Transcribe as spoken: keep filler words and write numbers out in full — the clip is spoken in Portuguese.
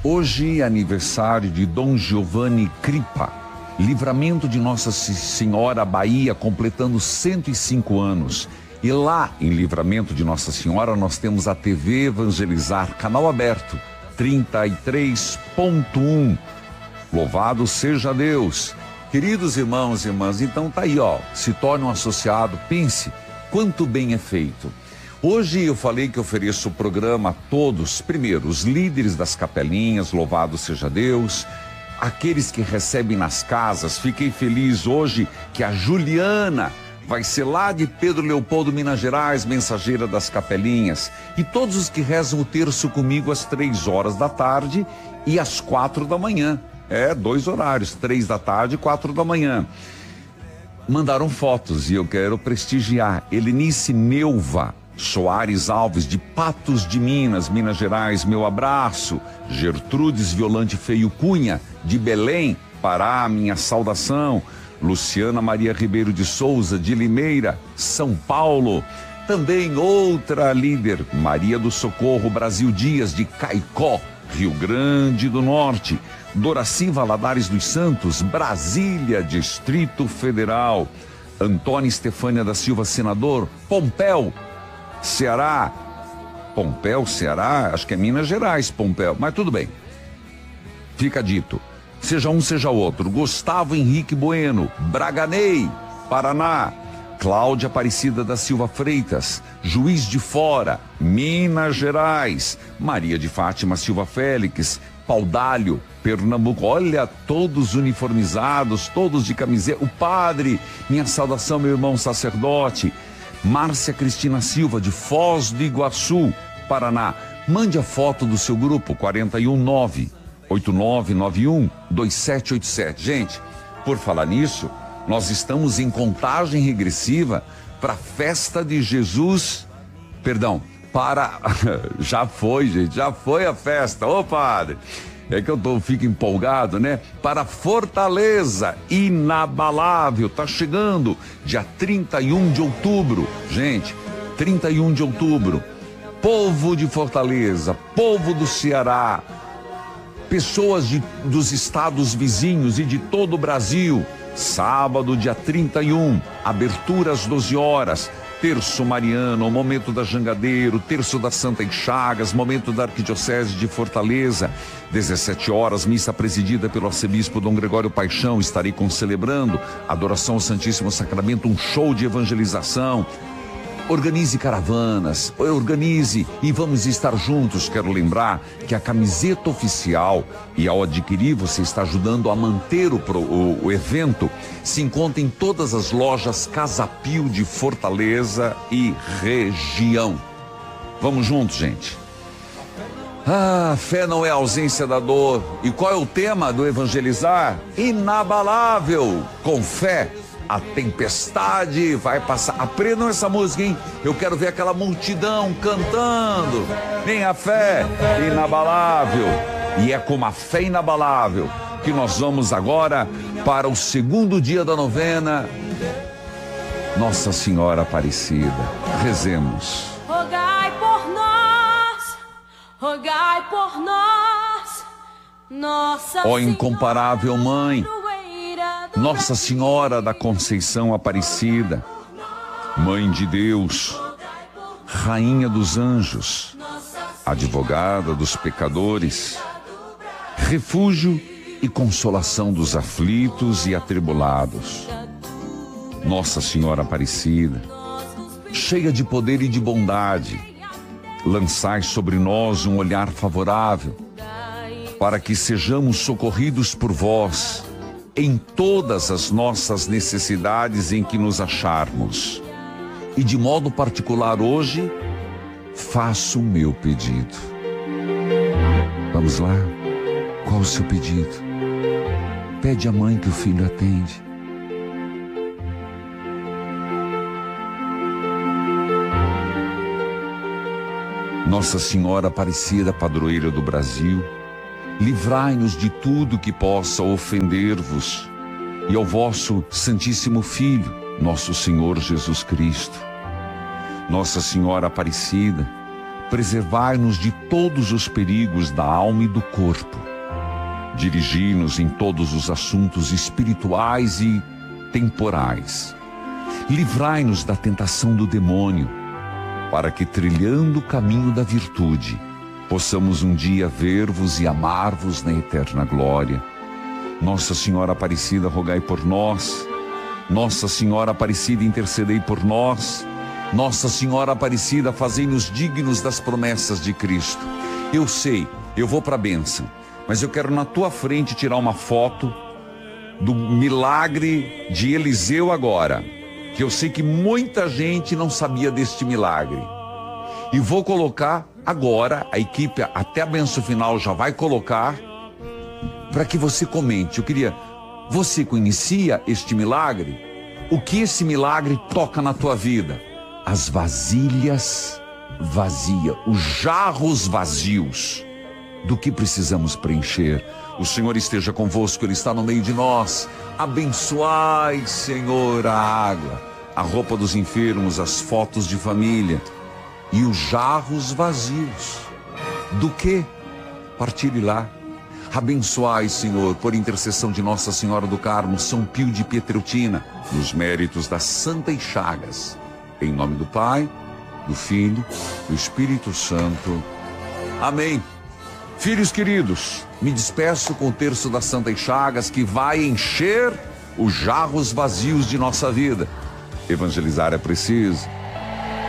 Hoje é aniversário de Dom Giovanni Cripa, Livramento de Nossa Senhora, Bahia, completando cento e cinco anos. E lá em Livramento de Nossa Senhora nós temos a T V Evangelizar, canal aberto, trinta e três ponto um. Louvado seja Deus. Queridos irmãos e irmãs, então tá aí, ó, se torne um associado, pense quanto bem é feito. Hoje eu falei que ofereço o programa a todos, primeiro, os líderes das capelinhas, louvado seja Deus, aqueles que recebem nas casas. Fiquei feliz hoje que a Juliana vai ser lá de Pedro Leopoldo, Minas Gerais, mensageira das capelinhas. E todos os que rezam o terço comigo às três horas da tarde e às quatro da manhã. É, dois horários, três da tarde e quatro da manhã. Mandaram fotos e eu quero prestigiar. Helenice Neuva Soares Alves, de Patos de Minas, Minas Gerais, meu abraço. Gertrudes Violante Feio Cunha, de Belém, Pará, minha saudação. Luciana Maria Ribeiro de Souza, de Limeira, São Paulo. Também outra líder, Maria do Socorro Brasil Dias, de Caicó, Rio Grande do Norte. Doraci Valadares dos Santos, Brasília, Distrito Federal. Antônia Estefânia da Silva, senador, Pompéu, Ceará. Pompéu, Ceará, acho que é Minas Gerais, Pompéu, mas tudo bem. Fica dito. Seja um, seja outro. Gustavo Henrique Bueno, Braganei, Paraná. Cláudia Aparecida da Silva Freitas, Juiz de Fora, Minas Gerais. Maria de Fátima Silva Félix, Paudalho, Pernambuco. Olha, todos uniformizados, todos de camiseta. O padre, minha saudação, meu irmão sacerdote. Márcia Cristina Silva, de Foz do Iguaçu, Paraná. Mande a foto do seu grupo, quatro um nove, oito nove nove um, dois sete oito sete. Gente, por falar nisso, nós estamos em contagem regressiva para a festa de Jesus, perdão, para, já foi, gente, já foi a festa, ô padre, é que eu tô, fico empolgado, né? Para Fortaleza, inabalável, tá chegando, dia trinta e um de outubro, gente, trinta e um de outubro, povo de Fortaleza, povo do Ceará, pessoas de, dos estados vizinhos e de todo o Brasil. Sábado, dia trinta e um, abertura às doze horas, terço mariano, momento da Jangadeiro, terço da Santa Chagas, momento da Arquidiocese de Fortaleza, dezessete horas, missa presidida pelo arcebispo Dom Gregório Paixão. Estarei concelebrando adoração ao Santíssimo Sacramento, um show de evangelização. Organize caravanas, organize e vamos estar juntos. Quero lembrar que a camiseta oficial, e ao adquirir você está ajudando a manter o, o, o evento, se encontra em todas as lojas Casa Pio de Fortaleza e região. Vamos juntos, gente. Ah, fé não é ausência da dor. E qual é o tema do evangelizar? Inabalável, com fé a tempestade vai passar. Aprendam essa música, hein? Eu quero ver aquela multidão cantando. Minha fé inabalável. E é com a fé inabalável que nós vamos agora para o segundo dia da novena. Nossa Senhora Aparecida. Rezemos. Rogai por nós, rogai por nós, Nossa Ó incomparável Mãe, Nossa Senhora da Conceição Aparecida, Mãe de Deus, Rainha dos Anjos, Advogada dos pecadores, refúgio e consolação dos aflitos e atribulados. Nossa Senhora Aparecida, cheia de poder e de bondade, lançai sobre nós um olhar favorável, para que sejamos socorridos por vós em todas as nossas necessidades em que nos acharmos. E de modo particular hoje, faço o meu pedido. Vamos lá? Qual o seu pedido? Pede à mãe que o filho atende. Nossa Senhora Aparecida, padroeira do Brasil, livrai-nos de tudo que possa ofender-vos e ao vosso Santíssimo Filho, nosso Senhor Jesus Cristo. Nossa Senhora Aparecida, preservai-nos de todos os perigos da alma e do corpo. Dirigi-nos em todos os assuntos espirituais e temporais. Livrai-nos da tentação do demônio, para que, trilhando o caminho da virtude, possamos um dia ver-vos e amar-vos na eterna glória. Nossa Senhora Aparecida, rogai por nós. Nossa Senhora Aparecida, intercedei por nós. Nossa Senhora Aparecida, fazei-nos dignos das promessas de Cristo. Eu sei, eu vou para a bênção, mas eu quero na tua frente tirar uma foto do milagre de Eliseu agora, que eu sei que muita gente não sabia deste milagre. E vou colocar agora, a equipe até a bênção final já vai colocar, para que você comente. Eu queria, você conhecia este milagre? O que esse milagre toca na tua vida? As vasilhas vazias, os jarros vazios, do que precisamos preencher. O Senhor esteja convosco, Ele está no meio de nós. Abençoai, Senhor, a água, a roupa dos enfermos, as fotos de família e os jarros vazios. Do que? Partilhe lá. Abençoai, Senhor, por intercessão de Nossa Senhora do Carmo, São Pio de Pietreutina, nos méritos das Santas Chagas. Em nome do Pai, do Filho, do Espírito Santo. Amém. Filhos queridos, me despeço com o terço das Santas Chagas, que vai encher os jarros vazios de nossa vida. Evangelizar é preciso.